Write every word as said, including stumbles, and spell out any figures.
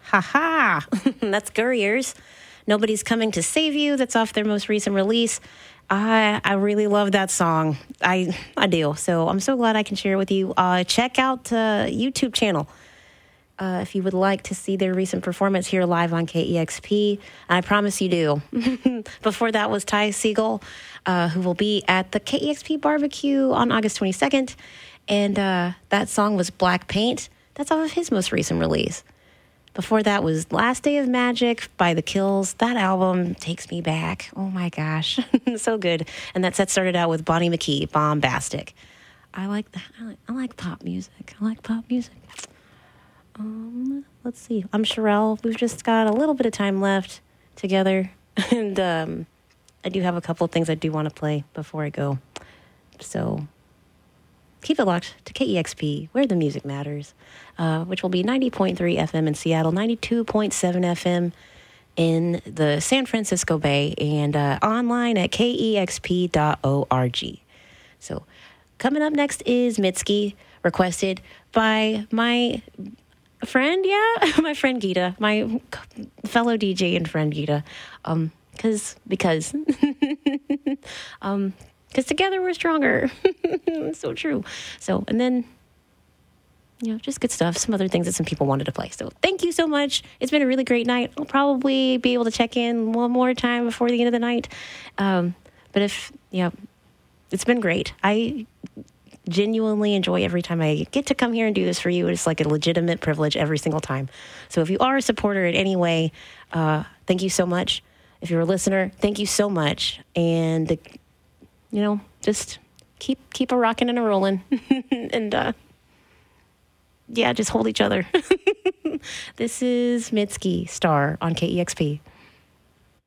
Ha ha. That's Gurriers. Nobody's Coming to Save You. That's off their most recent release. I I really love that song. I I do. So I'm so glad I can share it with you. Uh, check out uh, YouTube channel uh, if you would like to see their recent performance here live on K E X P. And I promise you do. Before that was Ty Siegel, uh, who will be at the K E X P barbecue on August twenty-second. And uh, that song was Black Paint. That's off of his most recent release. Before that was Last Day of Magic by The Kills. That album takes me back. Oh my gosh. So good. And that set started out with Bonnie McKee, Bombastic. I like that. I like, I like pop music. I like pop music. Um, let's see. I'm Sherelle. We've just got a little bit of time left together. And um, I do have a couple of things I do want to play before I go. So keep it locked to K E X P, where the music matters, uh, which will be ninety point three F M in Seattle, ninety-two point seven F M in the San Francisco Bay, and uh, online at K E X P dot org. So coming up next is Mitski, requested by my friend, yeah, my friend Gita, my fellow D J and friend Gita, um, cause, because, um, because together we're stronger. So true. So, and then, you know, just good stuff. Some other things that some people wanted to play. So thank you so much. It's been a really great night. I'll probably be able to check in one more time before the end of the night. Um, but if, you know, it's been great. I genuinely enjoy every time I get to come here and do this for you. It's like a legitimate privilege every single time. So if you are a supporter in any way, uh, thank you so much. If you're a listener, thank you so much. And, you know, just keep keep a rocking and a rolling. And, uh, yeah, just hold each other. This is Mitski Star on K E X P.